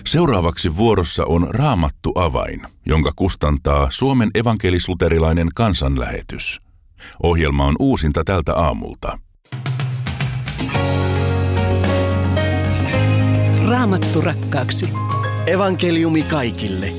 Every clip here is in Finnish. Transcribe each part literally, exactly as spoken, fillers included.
Seuraavaksi vuorossa on Raamattu avain, jonka kustantaa Suomen evankelis-luterilainen kansanlähetys. Ohjelma on uusinta tältä aamulta. Raamattu rakkaaksi. Evankeliumi kaikille.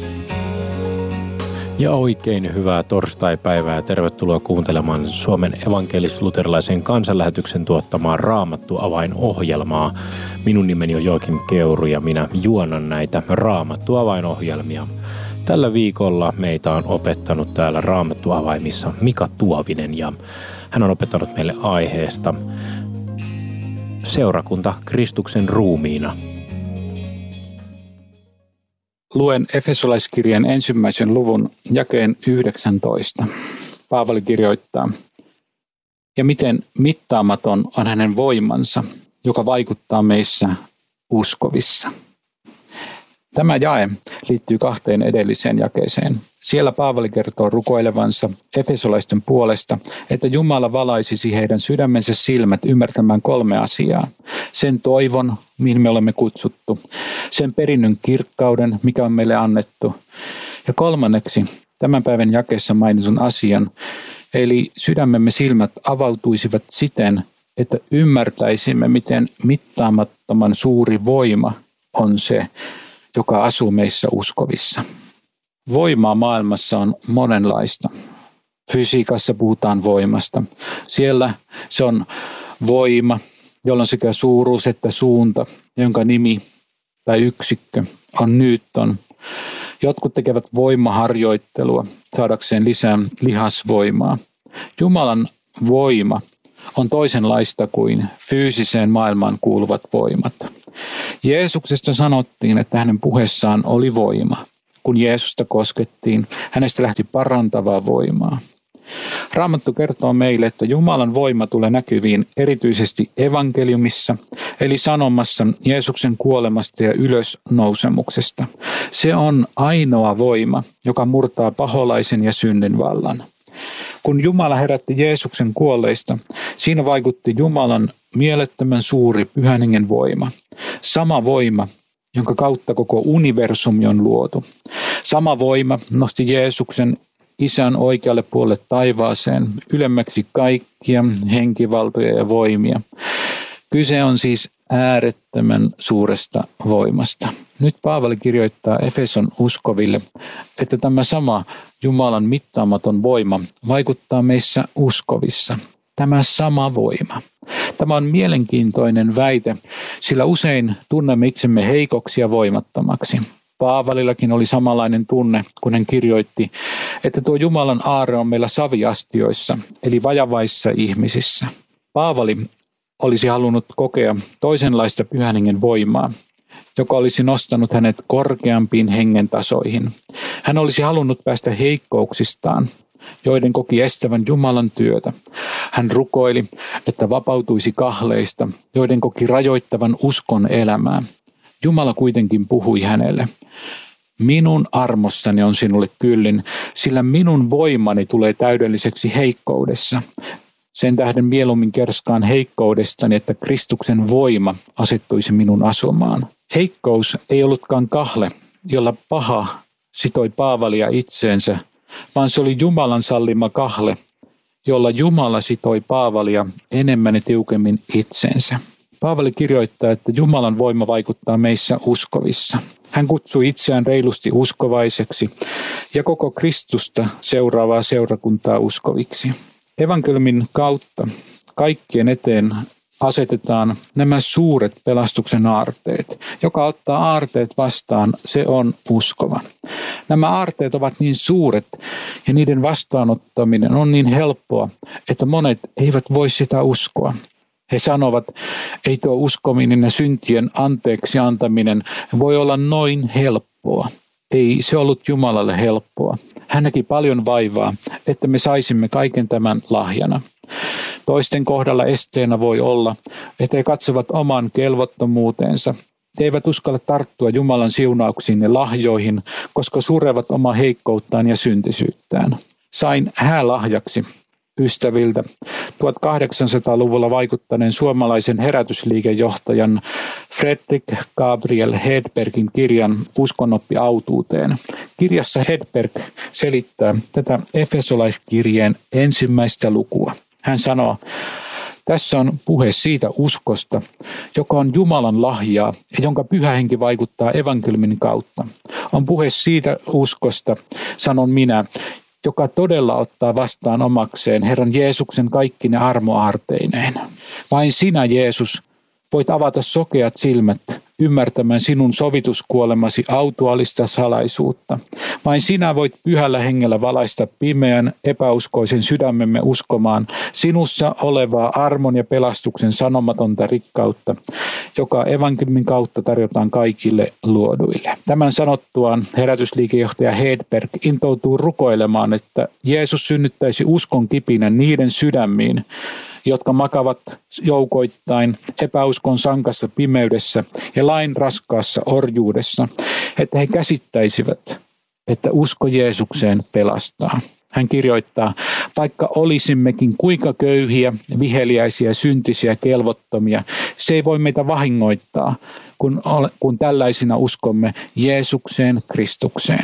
Ja oikein hyvää torstaipäivää ja tervetuloa kuuntelemaan Suomen evankelis-luterilaisen kansanlähetyksen tuottamaa Raamattu avain -ohjelmaa. Minun nimeni on Joakim Keuru ja minä juonan näitä Raamattu avain-ohjelmia. Tällä viikolla meitä on opettanut täällä Raamattu avaimissa Mika Tuovinen ja hän on opettanut meille aiheesta seurakunta Kristuksen ruumiina. Luen Efesolaiskirjeen ensimmäisen luvun jakeen yhdeksäntoista. Paavali kirjoittaa: ja miten mittaamaton on hänen voimansa, joka vaikuttaa meissä uskovissa. Tämä jae liittyy kahteen edelliseen jakeeseen. Siellä Paavali kertoo rukoilevansa efesolaisten puolesta, että Jumala valaisisi heidän sydämensä silmät ymmärtämään kolme asiaa. Sen toivon, mihin me olemme kutsuttu, sen perinnön kirkkauden, mikä on meille annettu, ja kolmanneksi tämän päivän jakeessa mainitun asian, eli sydämemme silmät avautuisivat siten, että ymmärtäisimme, miten mittaamattoman suuri voima on se, joka asuu meissä uskovissa. Voimaa maailmassa on monenlaista. Fysiikassa puhutaan voimasta. Siellä se on voima, jolla on sekä suuruus että suunta, jonka nimi tai yksikkö on Newton. Jotkut tekevät voimaharjoittelua saadakseen lisää lihasvoimaa. Jumalan voima on toisenlaista kuin fyysiseen maailmaan kuuluvat voimat. Jeesuksesta sanottiin, että hänen puheessaan oli voima. Kun Jeesusta koskettiin, hänestä lähti parantavaa voimaa. Raamattu kertoo meille, että Jumalan voima tulee näkyviin erityisesti evankeliumissa, eli sanomassa Jeesuksen kuolemasta ja ylösnousemuksesta. Se on ainoa voima, joka murtaa paholaisen ja synnin vallan. Kun Jumala herätti Jeesuksen kuolleista, siinä vaikutti Jumalan mielettömän suuri Pyhän Hengen voima. Sama voima, jonka kautta koko universumi on luotu. Sama voima nosti Jeesuksen Isän oikealle puolelle taivaaseen, ylemmäksi kaikkia henkivaltoja ja voimia. Kyse on siis äärettömän suuresta voimasta. Nyt Paavali kirjoittaa Efeson uskoville, että tämä sama Jumalan mittaamaton voima vaikuttaa meissä uskovissa. Tämä sama voima. Tämä on mielenkiintoinen väite, sillä usein tunnemme itsemme heikoksi ja voimattomaksi. Paavalillakin oli samanlainen tunne, kun hän kirjoitti, että tuo Jumalan aarre on meillä saviastioissa, eli vajavaissa ihmisissä. Paavali olisi halunnut kokea toisenlaista Pyhän Hengen voimaa, joka olisi nostanut hänet korkeampiin hengen tasoihin. Hän olisi halunnut päästä heikkouksistaan, joiden koki estävän Jumalan työtä. Hän rukoili, että vapautuisi kahleista, joiden koki rajoittavan uskon elämää. Jumala kuitenkin puhui hänelle: minun armossani on sinulle kyllin, sillä minun voimani tulee täydelliseksi heikkoudessa. Sen tähden mieluummin kerskaan heikkoudestani, että Kristuksen voima asettuisi minun asumaan. Heikkous ei ollutkaan kahle, jolla paha sitoi Paavalia itseensä, vaan se oli Jumalan sallima kahle, jolla Jumala sitoi Paavalia enemmän ja tiukemmin itseensä. Paavali kirjoittaa, että Jumalan voima vaikuttaa meissä uskovissa. Hän kutsui itseään reilusti uskovaiseksi ja koko Kristusta seuraavaa seurakuntaa uskoviksi. Evankeliumin kautta kaikkien eteen asetetaan nämä suuret pelastuksen aarteet. Joka ottaa aarteet vastaan, se on uskova. Nämä aarteet ovat niin suuret ja niiden vastaanottaminen on niin helppoa, että monet eivät voi sitä uskoa. He sanovat, ei tuo uskominen ja syntien anteeksi antaminen voi olla noin helppoa. Ei se ollut Jumalalle helppoa. Hän näki paljon vaivaa, että me saisimme kaiken tämän lahjana. Toisten kohdalla esteenä voi olla, että he katsovat oman kelvottomuutensa. He eivät uskalla tarttua Jumalan siunauksiin ja lahjoihin, koska surevat omaa heikkouttaan ja syntisyyttään. Sain häälahjaksi ystäviltä tuhatkahdeksansataaluvulla vaikuttaneen suomalaisen herätysliikejohtajan Fredrik Gabriel Hedbergin kirjan Uskonoppi autuuteen. Kirjassa Hedberg selittää tätä Efesolaiskirjeen ensimmäistä lukua. Hän sanoo, tässä on puhe siitä uskosta, joka on Jumalan lahjaa ja jonka Pyhä Henki vaikuttaa evankeliumin kautta. On puhe siitä uskosta, sanon minä, joka todella ottaa vastaan omakseen Herran Jeesuksen kaikkine armoaarteineen. Vain sinä, Jeesus, voit avata sokeat silmät ymmärtämään sinun sovituskuolemasi autuaalista salaisuutta. Vain sinä voit Pyhällä Hengellä valaista pimeän, epäuskoisen sydämemme uskomaan sinussa olevaa armon ja pelastuksen sanomatonta rikkautta, joka evankeliumin kautta tarjotaan kaikille luoduille. Tämän sanottuaan herätysliikejohtaja Hedberg intoutuu rukoilemaan, että Jeesus synnyttäisi uskon kipinän niiden sydämiin, jotka makavat joukoittain epäuskon sankassa pimeydessä ja lain raskaassa orjuudessa, että he käsittäisivät, että usko Jeesukseen pelastaa. Hän kirjoittaa, vaikka olisimmekin kuinka köyhiä, viheliäisiä, syntisiä, kelvottomia, se ei voi meitä vahingoittaa, kun, kun tällaisina uskomme Jeesukseen Kristukseen.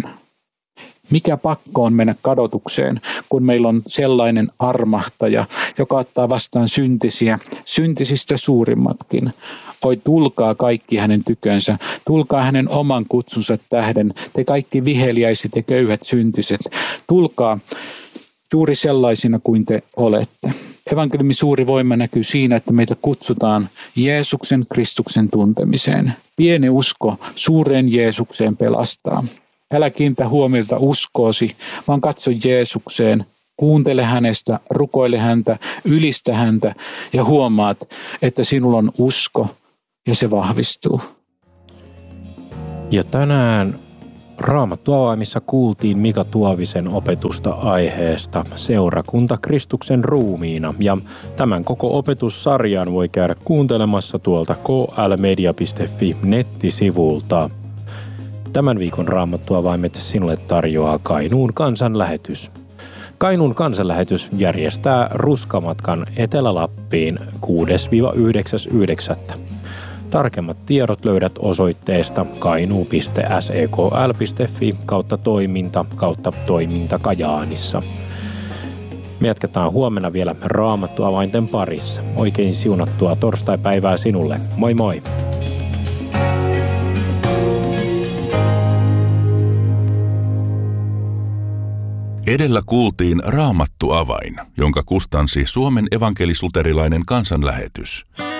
Mikä pakko on mennä kadotukseen, kun meillä on sellainen armahtaja, joka ottaa vastaan syntisiä, syntisistä suurimmatkin. Oi, tulkaa kaikki hänen tykönsä, tulkaa hänen oman kutsunsa tähden, te kaikki viheliäiset ja köyhät syntiset, tulkaa juuri sellaisina kuin te olette. Evankeliumin suuri voima näkyy siinä, että meitä kutsutaan Jeesuksen Kristuksen tuntemiseen. Pieni usko suureen Jeesukseen pelastaa. Älä kiinnitä huomiota uskoosi, vaan katso Jeesukseen, kuuntele hänestä, rukoile häntä, ylistä häntä ja huomaat, että sinulla on usko ja se vahvistuu. Ja tänään Raamattuavaimissa kuultiin Mika Tuovisen opetusta aiheesta Seurakunta Kristuksen ruumiina, ja tämän koko opetussarjan voi käydä kuuntelemassa tuolta k l media piste f i nettisivulta. Tämän viikon Raamattuavaimet sinulle tarjoaa Kainuun kansanlähetys. Kainuun kansanlähetys järjestää ruskamatkan Etelä-Lappiin kuudes yhdeksäs yhdeksättä Tarkemmat tiedot löydät osoitteesta kainuu piste s e k l piste f i kautta toiminta kautta toiminta Kajaanissa. Me jatketaan huomenna vielä Raamattuavainten parissa. Oikein siunattua torstaipäivää sinulle. Moi moi! Edellä kuultiin Raamattuavain, jonka kustansi Suomen evankelis-luterilainen kansanlähetys.